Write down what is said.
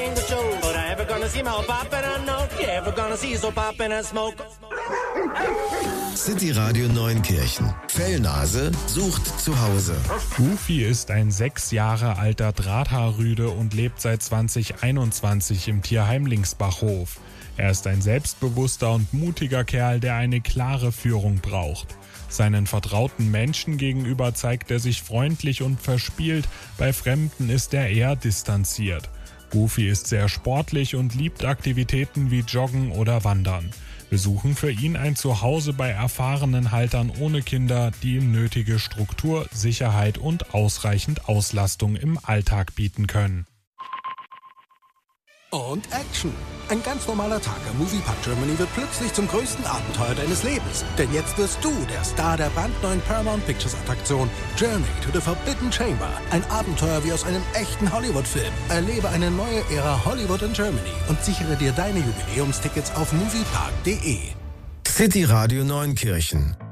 sing the show. But I ever gonna see my old pop and I know you ever gonna see so pop and I smoke. City Radio Neunkirchen. Fellnase sucht zu Hause. Goofy ist ein 6 Jahre alter Drahthaarrüde und lebt seit 2021 im Tierheim Linksbachhof. Er ist ein selbstbewusster und mutiger Kerl, der eine klare Führung braucht. Seinen vertrauten Menschen gegenüber zeigt er sich freundlich und verspielt, bei Fremden ist er eher distanziert. Goofy ist sehr sportlich und liebt Aktivitäten wie Joggen oder Wandern. Wir suchen für ihn ein Zuhause bei erfahrenen Haltern ohne Kinder, die ihm nötige Struktur, Sicherheit und ausreichend Auslastung im Alltag bieten können. Und Action! Ein ganz normaler Tag am Moviepark Germany wird plötzlich zum größten Abenteuer deines Lebens. Denn jetzt wirst du der Star der brandneuen Paramount Pictures Attraktion Journey to the Forbidden Chamber. Ein Abenteuer wie aus einem echten Hollywood-Film. Erlebe eine neue Ära Hollywood in Germany und sichere dir deine Jubiläumstickets auf moviepark.de. City Radio Neunkirchen.